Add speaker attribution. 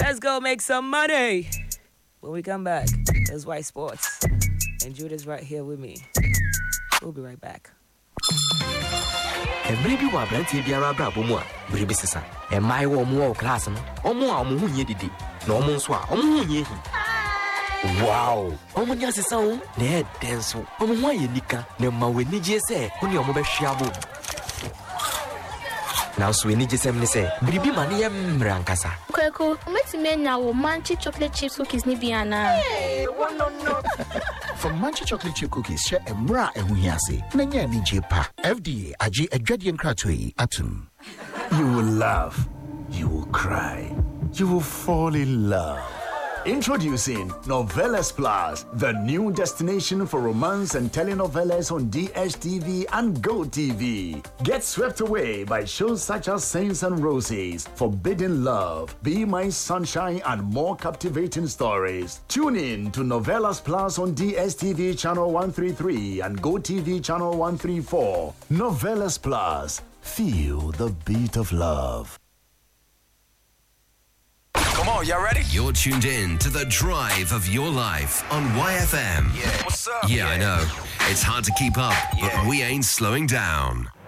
Speaker 1: Let's go make some money. When we come back, there's White Sports. And Judah's right here with me. We'll be right back.
Speaker 2: Maybe we are plenty of Arab woman. Baby sister, and my more class, or more didi. No more swap, wow, Omunya sound, dead dance. Omuya Nika, no Mawiniji say, only a mobile shabu. Now, Swinny say, Bibi Mania Rankasa.
Speaker 3: Kweko, let's make now Manchi chocolate chips cookies Nibiana.
Speaker 4: From Manchi chocolate chip cookies, share a mra and Huyasi, Nanya Nijipa, FDA, Aji, a Jadian Kratui, Atum. You will laugh, you will cry, you will fall in love. Introducing Novelas Plus, the new destination for romance and telenovelas on DSTV and GoTV. Get swept away by shows such as Saints and Roses, Forbidden Love, Be My Sunshine, and more captivating stories. Tune in to Novelas Plus on DSTV channel 133 and GoTV channel 134. Novelas Plus, feel the beat of love.
Speaker 5: Come on, y'all ready?
Speaker 6: You're tuned in to the drive of your life on YFM.
Speaker 5: Yeah, what's up?
Speaker 6: Yeah, I know. It's hard to keep up, but we ain't slowing down.